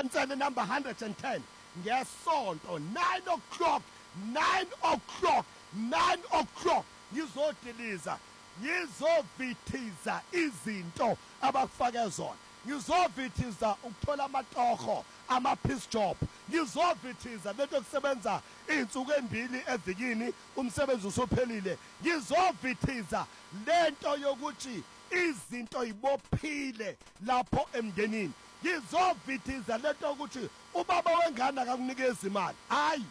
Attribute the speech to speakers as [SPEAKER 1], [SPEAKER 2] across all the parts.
[SPEAKER 1] Mansele number 110 ngesonto 9 o'clock 9 o'clock ngizodiliza ngizovithiza izinto abakufake zona ngizovithiza ukuthola amatoho ama-peace job ngizovithiza lento kusebenza iy'nsuku embili evikini umsebenzi usuphelile ngizovithiza lento yokuthi izinto ibophile lapho emndenini ngizovithiza lento yokuthi ubaba wengane akakunikeza imali hayi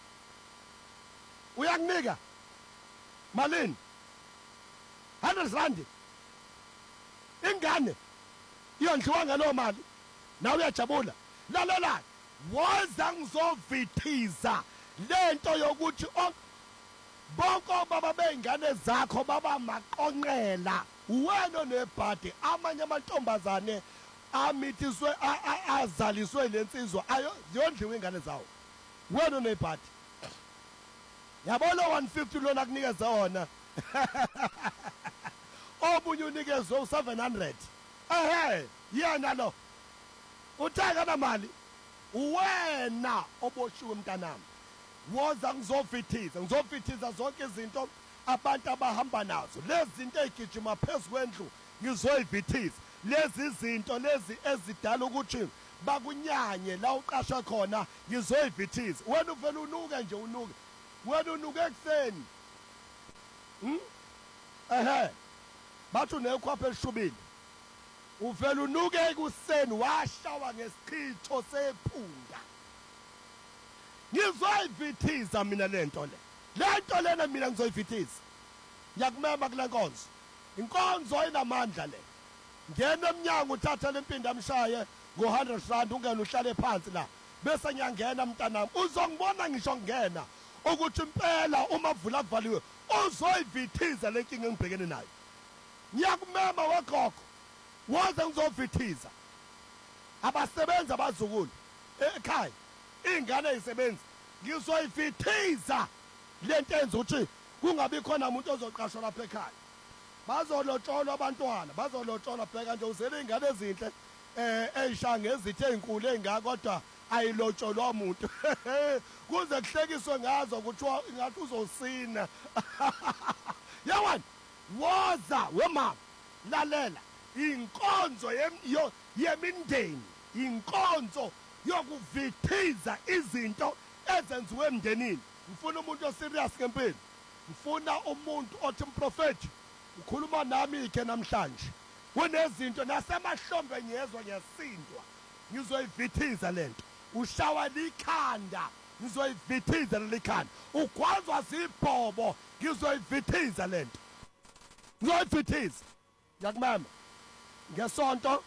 [SPEAKER 1] uyakunika malini 100 rand ingane iyondliwa ngalo mali nawe uyajabula lalela woza ngizovithiza lento yokuthi bonke obaba beingane zakho baba maqonqela wena nebhadi amanye amantombazane amithiswe azaliswe lensizwa ayondliwe ingane zawo wena nebhadi yabona 150 lona kunikeza wona obunye unikezwe u700 yena lo uthaka na mali wena oboshiwe mntanami woza ngizovithiza zonke izinto abantu abahamba nazo lezi zinto ezigijima phezulu kwendlu ngizoyivithiza lezi zinto lezi ezidala ukuthi bakunyanye la uqasha khona ngizoyivithiza wena uvela unuke nje unuke wena unuke ekseni bathi unekhwapha elishubile uvela unuke ekuseni washawa ngesichitho sephunga ngizoyivithiza mina lento lena mina ngizoyivithiza ngiyakumema kule nkonzo inkonzo inamandla le ngena emnyango uthatha lempindi amshaye ngo100 rand ungena uhlale phansi la bese ngiyangena mntanami uzongibona ngisho ngena ukuthi impela uma vula kuvaliwe uzoyivithiza lenkinga engibhekene nayo ngiyakumema wegogo woza ngizovithiza abasebenza abazukulu ekhaya ingane ezisebenza ngizoyivithiza lento enza ukuthi kungabi khona umuntu ozoqashwa lapha ekhaya bazolotsholwa abantwana bazolotsholwa bheka nje uzele ingane ezinhle eyishaya ngezithe ezinkulu ezingaka kodwa ayilotsholwa umuntu kuze kuhlekiswe ngazo kuthiwa ingathi uzosina yawani woza wemama lalela inkonzo yemindeni inkonzo yokuvithiza izinto ezenziwe emndenini ngifuna umuntu oserious ngempela ngifuna umuntu othi mprofeti ukhuluma nami ke namhlanje kunezinto nasemahlombe ngiyezwa ngiyasindwa ngizoyivithiza lento ushawa likhanda ngizoyivithiza likhanda ugwazwa zibhobo ngizoyivithiza lento ngizoyivithiza yakumama ngesonto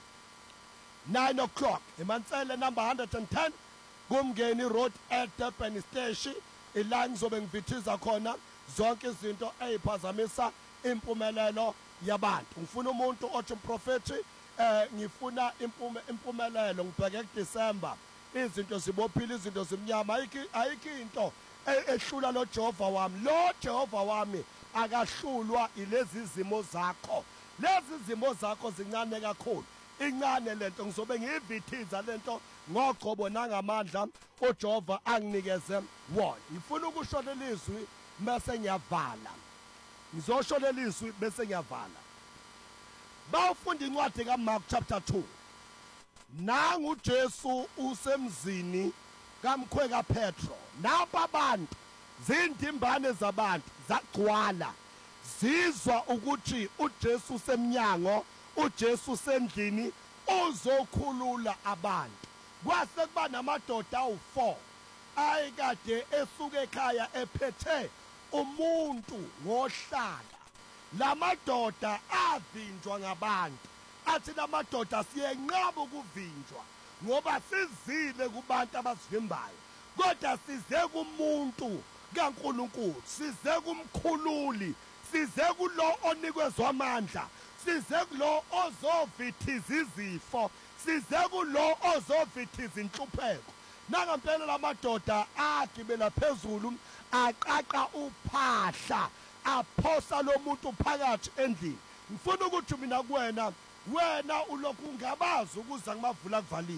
[SPEAKER 1] 9 o'clock eMansele number 110 kumngeni road at Durban station ila ngizobe ngivithiza khona zonke izinto eziphazamisa impumelelo yabantu ngifuna umuntu othi mprofeti ngifuna impumelelo ngibheke kuDecember izinto zibophile izinto zimnyama ayikho into ehlula lo Jehova wami akahlulwa ilezi izimo zakho lezi izimo zakho zincane kakhulu incane lento ngizobe ngiyivithiza lento ngoqobo nangamandla uJehova anginikeze wona ngifuna ukusholela izwi bese ngiyavala ngizosholela izwi bese ngiyavala bawufunda incwadi kaMark chapter 2 nangu uJesu usemzini kamkhweka Petro napha abantu zindimbane zabantu zagcwala zizwa ukuthi uJesu usemnyango uJesu sendlini uzokhulula abantu kwase kuba namadoda awu4 ayikade esuka ekhaya ephethe umuntu ngohlaka lamadoda avinjwa ngabantu athi lamadoda siyenqaba ukuvinjwa ngoba sizile kubantu abasivimbayo kodwa size kumuntu kaNkulunkulu size kumkhululi size kulo onikezwe amandla size kulo ozovithiza izifo size kulo ozovithiza inhlupheko nangempela lamadoda agibela phezulu aqaqa uphahla aphosa lo muntu phakathi endlini ngifuna ukuthi mina kuwena ulokhu ungabazi ukuza ngimavula kuvaliwe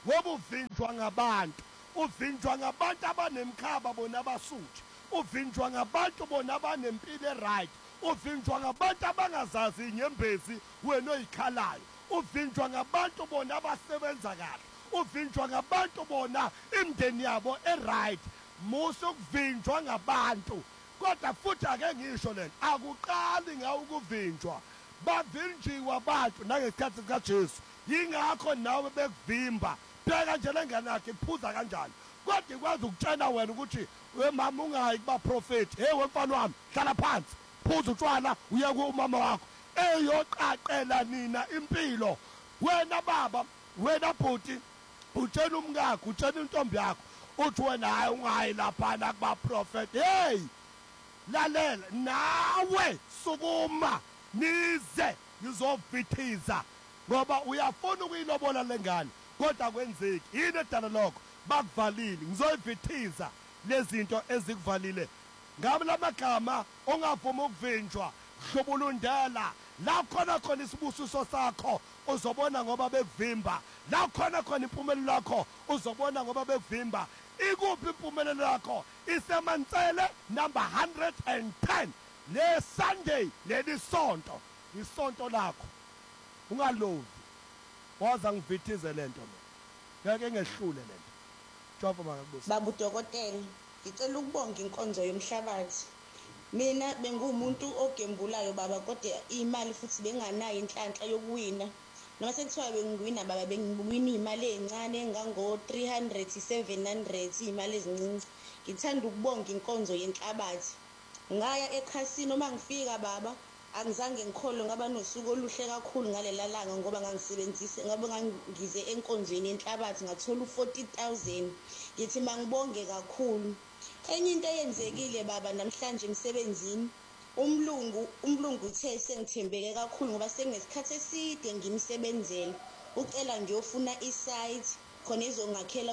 [SPEAKER 1] ngoba uvinjwa ngabantu, uvinjwa ngabantu abanemkhaba bona abasuthi, uvinjwa ngabantu bona abanempilo eright, uvinjwa ngabantu abangazazi inyembezi wena oyikhalayo, uvinjwa ngabantu bona abasebenza kahle, uvinjwa ngabantu bona imndeni yabo eright. Musa ukuvinjwa ngabantu, kodwa futhi ake ngisho lento akuqali ngawo ukuvinjwa, bavinjiwe abantu nangesikhathi sikaJesu. Yingakho nawe bekuvimba, bheka nje lengane yakhe iphuza kanjani, kodwa ikwazi ukutshela wena ukuthi we mama ungayi kuba prophet, hey wemfana wami hlala phansi, phuza utshwala uye kumama wakho eyoqaqela nina impilo. Wena baba, wena bhuti, utshela umngakho, utshela intombi yakho uthi wena hayi ungayi laphana kuba prophet. Hey lalela nawe, sukuma nize ngizovithiza, ngoba uyafuna ukuyilobola lengane kodwa kwenzeki. Yini edala lokho? Bakuvalile. Ngizoyivithiza lezinto ezikuvalile. Ngabe lamagama ongavuma ukuvinjwa, hlubulundela la khona isibusiso sakho uzobona ngoba bekuvimba, la khona impumelelo yakho uzobona ngoba bekuvimba. Ikuphi impumelelo yakho? Isemansele number 110 le Sunday, leli sonto, isonto lakho. Ungalovi, waza ngivithize lento lo, ngeke ngehlule lento. Jova makakubuza.
[SPEAKER 2] Baba udokotela, ngicela ukubonga inkonzo yomhlabathi. Mina bengumuntu ogembulayo baba, kodwa imali futhi benganayo inhlanhla yokuwina. Noma sekuthiwa bengiwina baba, bengiwina imali encane engango 300 700, imali ezincinci. Ngithanda ukubonga inkonzo yenhlabathi. Ngaya ekhasini uma ngifika baba, angizange ngikholwe ngaba nosuku oluhle kakhulu ngalela langa, ngoba ngangisebenzise ngabe ngize enkonzweni yenhlabathi ngathola u40,000. Ngithi mangibonge kakhulu. Enye into eyenzekile baba namhlanje emsebenzini, umlungu uthe sengithembeke kakhulu ngoba senginesikhathi eside ngimsebenzela, ucela ngiyofuna isite khona izongakhela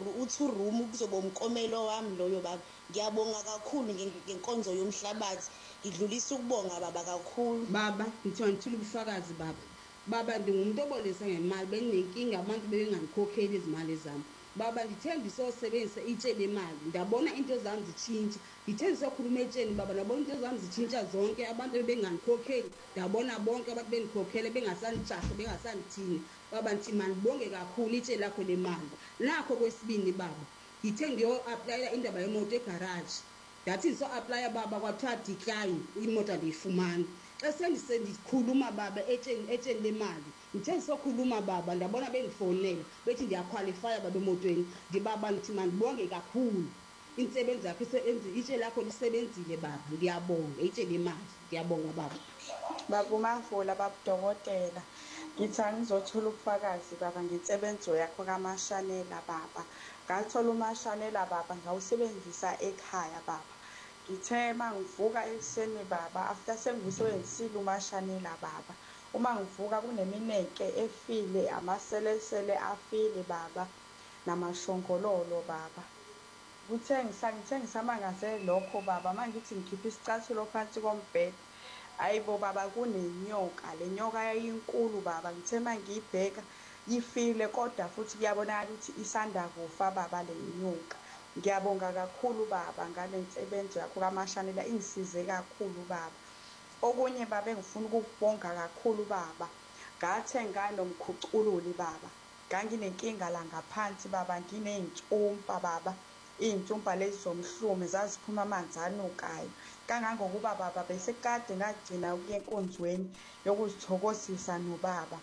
[SPEAKER 2] u2 room kuzoba umkomelo wami loyo baba. Ngiyabonga kakhulu ngenkonzo yomhlabathi. Ngidlulisa ukubonga baba kakhulu.
[SPEAKER 3] Baba ngithiwa ngithula ubufakazi baba. Baba ndingumuntu obolesa ngemali, benginenkinga abantu bengangikhokheli izimali zami. Baba ngithe ngisosebenzisa itshe lemali, ndabona into zami zitshintsha. Ngithe ngisokhuluma etsheni baba, ndabona into zami zitshintsha zonke, abantu bengangikhokheli, ndabona bonke abantu bengikhokhele bengasanijashe bengasandithini. Baba ngithi manibonge kakhulu itshe lakho lemali. Nakho kwesibini baba, ngithe ngiyo-aplayela indaba yemoto egarage. Ndathi ngiso-aplaya baba kwathiwa decline, imoto andiyifumani. Xa sendikhuluma baba etsheni lemali, ngithe ngisokhuluma baba ndabona bengifonela bethi ndiyakhwalifaya baba emotweni. Ndibaba ngithi mandibonge kakhulu, insebenzi yakho itshe lakho lisebenzile baba, ngiyabonga itshe lemali, ngiyabonga baba.
[SPEAKER 4] Baba uMavula, baba udokotela, ngithi angizothola ubufakazi baba ngensebenzo yakho kaMashanela baba. Ngathola uMashanela baba ngawusebenzisa ekhaya baba. Ngithe mangivuka ekuseni baba, after sengiwusebenzisile uMashanela baba, uma ngivuka kunemineke efile, amaselesele afile baba, namashongololo baba. Ngithe ngisamangazele lokho baba, mangithi ngikhipha isicathulo phansi kombhede, hayibo baba kunenyoka. Le nyoka yayinkulu baba. Ngithe mangiyibheka yifile, kodwa futhi kuyabonakala ukuthi isanda kufa baba le nyoka. Ngiyabonga kakhulu baba ngale nsebenzo yakho kaMashanela, ingisize kakhulu baba. Okunye baba engifuna ukukubonga kakhulu baba, ngathenga nomkhucululi baba. Nganginenkinga la ngaphansi baba, nginey'ntsumpa baba, iy'ntsumpa lezi zomhlume zaziphuma amanzi anukayo. Kangangokuba baba besekade ngagcina ukuya enkonzweni yokuzithokozisa nobaba.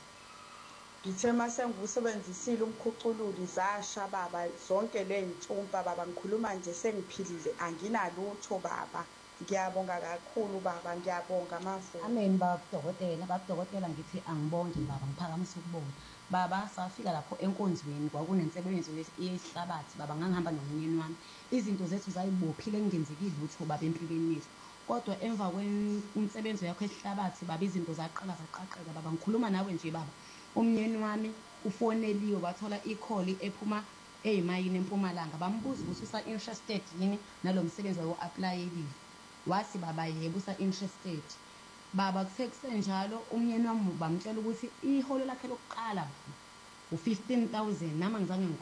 [SPEAKER 4] Ngithe masengiwusebenzisile umkhucululi zasha baba zonke ley'ntsumpa baba. Ngikhuluma nje sengiphilile, anginalutho baba. Ngiyabonga kakhulu baba, ngiyabonga Mavula.
[SPEAKER 5] Amen baba udokotela, ngithi angibonge baba, ngiphakamise ukubonga baba. Safika lapho enkonzweni kwakunensebenzo yesihlabathi baba, ngangihamba nomyeni wami, izinto zethu zayibophile kungenzeki lutho baba empilweni yethu. Kodwa emva kwensebenzo yakho esihlabathi baba, izinto zaqaqeka baba. Ngikhuluma nawe nje baba, umyeni wami ufoneliwe wathola ikholi ephuma eyimayini eMpumalanga, bambuza ukuthi usa-interested yini nalo msebenzi wayo-aplayelile. Wathi baba yebo usa-interested baba. Kuthe kusenjalo umyeni wami bamtshela ukuthi iholo lakhe lokuqala u-15,000 nami angizange